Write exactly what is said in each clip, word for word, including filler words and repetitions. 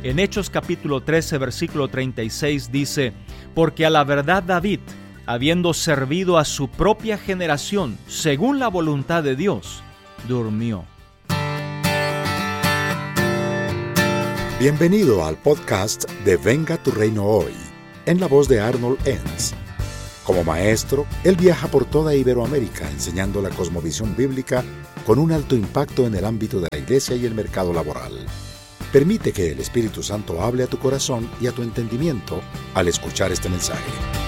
En Hechos capítulo trece, versículo treinta y seis dice: porque a la verdad David, habiendo servido a su propia generación, según la voluntad de Dios, durmió. Bienvenido al podcast de Venga tu Reino Hoy, en la voz de Arnold Enns. Como maestro, él viaja por toda Iberoamérica enseñando la cosmovisión bíblica con un alto impacto en el ámbito de la iglesia y el mercado laboral. Permite que el Espíritu Santo hable a tu corazón y a tu entendimiento al escuchar este mensaje.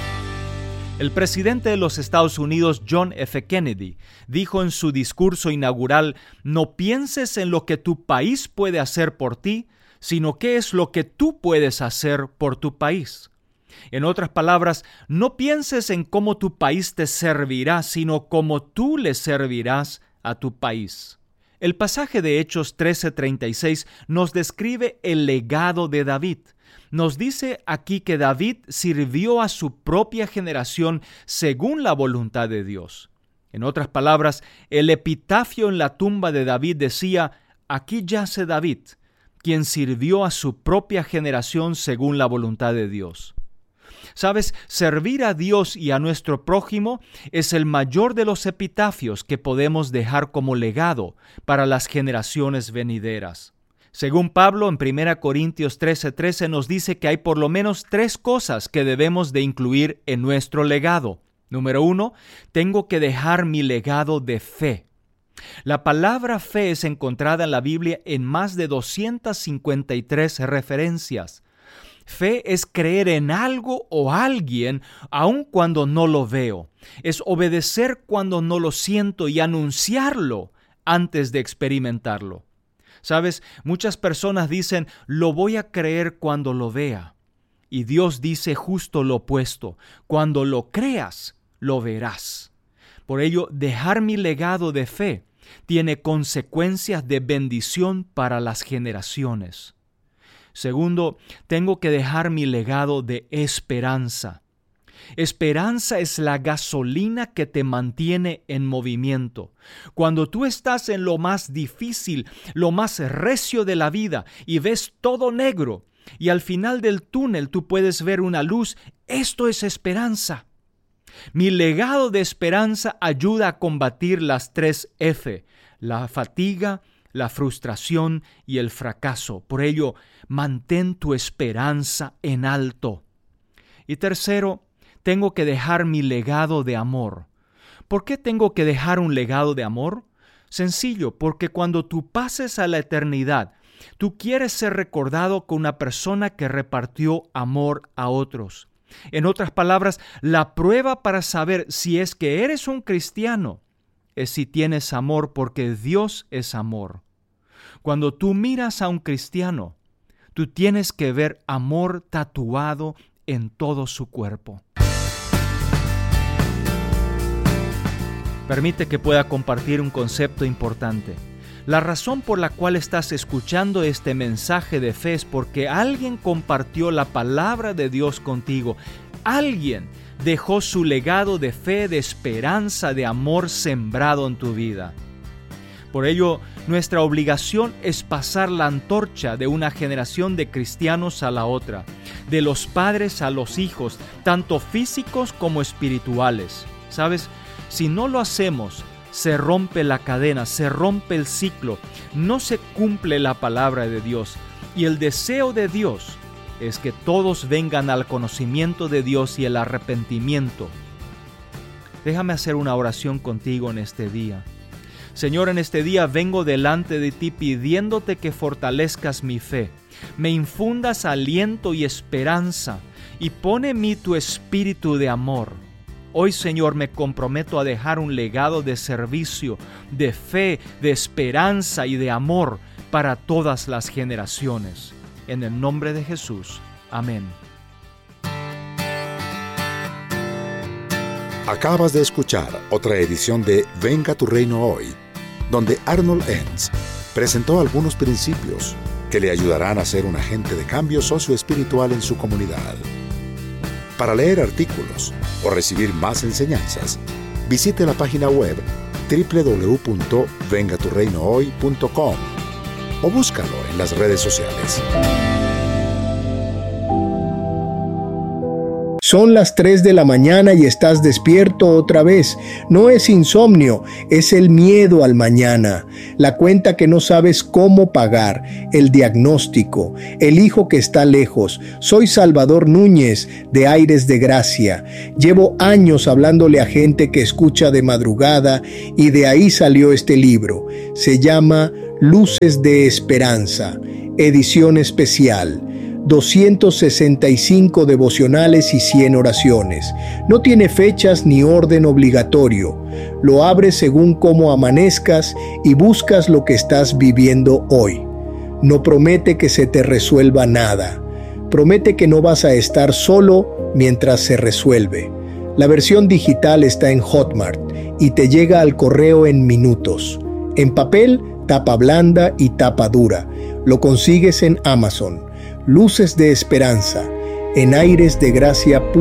El presidente de los Estados Unidos, John F. Kennedy, dijo en su discurso inaugural: no pienses en lo que tu país puede hacer por ti, sino qué es lo que tú puedes hacer por tu país. En otras palabras, no pienses en cómo tu país te servirá, sino cómo tú le servirás a tu país. El pasaje de Hechos trece treinta y seis nos describe el legado de David. Nos dice aquí que David sirvió a su propia generación según la voluntad de Dios. En otras palabras, el epitafio en la tumba de David decía: aquí yace David, quien sirvió a su propia generación según la voluntad de Dios. ¿Sabes? Servir a Dios y a nuestro prójimo es el mayor de los epitafios que podemos dejar como legado para las generaciones venideras. Según Pablo, en primera Corintios trece trece nos dice que hay por lo menos tres cosas que debemos de incluir en nuestro legado. Número uno, tengo que dejar mi legado de fe. La palabra fe es encontrada en la Biblia en más de doscientas cincuenta y tres referencias. Fe es creer en algo o alguien aun cuando no lo veo. Es obedecer cuando no lo siento y anunciarlo antes de experimentarlo. ¿Sabes? Muchas personas dicen: lo voy a creer cuando lo vea. Y Dios dice justo lo opuesto: cuando lo creas, lo verás. Por ello, dejar mi legado de fe tiene consecuencias de bendición para las generaciones. Segundo, tengo que dejar mi legado de esperanza. Esperanza es la gasolina que te mantiene en movimiento. Cuando tú estás en lo más difícil, lo más recio de la vida y ves todo negro, y al final del túnel tú puedes ver una luz, esto es esperanza. Mi legado de esperanza ayuda a combatir las tres F, la fatiga, la frustración y el fracaso. Por ello, mantén tu esperanza en alto. Y tercero, tengo que dejar mi legado de amor. ¿Por qué tengo que dejar un legado de amor? Sencillo, porque cuando tú pases a la eternidad, tú quieres ser recordado como una persona que repartió amor a otros. En otras palabras, la prueba para saber si es que eres un cristiano es si tienes amor, porque Dios es amor. Cuando tú miras a un cristiano, tú tienes que ver amor tatuado en todo su cuerpo. Permite que pueda compartir un concepto importante. La razón por la cual estás escuchando este mensaje de fe es porque alguien compartió la palabra de Dios contigo. Alguien dejó su legado de fe, de esperanza, de amor sembrado en tu vida. Por ello, nuestra obligación es pasar la antorcha de una generación de cristianos a la otra, de los padres a los hijos, tanto físicos como espirituales. ¿Sabes? Si no lo hacemos, se rompe la cadena, se rompe el ciclo, no se cumple la palabra de Dios. Y el deseo de Dios es que todos vengan al conocimiento de Dios y el arrepentimiento. Déjame hacer una oración contigo en este día. Señor, en este día vengo delante de ti pidiéndote que fortalezcas mi fe, me infundas aliento y esperanza, y pone en mí tu espíritu de amor. Hoy, Señor, me comprometo a dejar un legado de servicio, de fe, de esperanza y de amor para todas las generaciones. En el nombre de Jesús. Amén. Acabas de escuchar otra edición de Venga tu Reino Hoy, donde Arnold Enns presentó algunos principios que le ayudarán a ser un agente de cambio socioespiritual en su comunidad. Para leer artículos o recibir más enseñanzas, visite la página web doble u doble u doble u punto venga tu reino hoy punto com o búscalo en las redes sociales. Son las tres de la mañana y estás despierto otra vez. No es insomnio, es el miedo al mañana, la cuenta que no sabes cómo pagar, el diagnóstico, el hijo que está lejos. Soy Salvador Núñez, de Aires de Gracia. Llevo años hablándole a gente que escucha de madrugada y de ahí salió este libro. Se llama Luces de Esperanza, edición especial. doscientos sesenta y cinco devocionales y cien oraciones. No tiene fechas ni orden obligatorio. Lo abres según cómo amanezcas y buscas lo que estás viviendo hoy. No promete que se te resuelva nada. Promete que no vas a estar solo mientras se resuelve. La versión digital está en Hotmart y te llega al correo en minutos. En papel, tapa blanda y tapa dura. Lo consigues en Amazon. Luces de Esperanza, en Aires de Gracia.